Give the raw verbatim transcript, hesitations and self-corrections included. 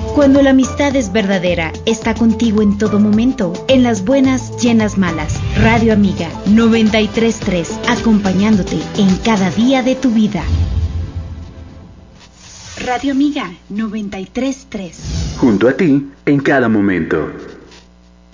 Cuando la amistad es verdadera, está contigo en todo momento, en las buenas y en las malas. Radio Amiga noventa y tres punto tres, acompañándote en cada día de tu vida. Radio Amiga noventa y tres punto tres. Junto a ti en cada momento.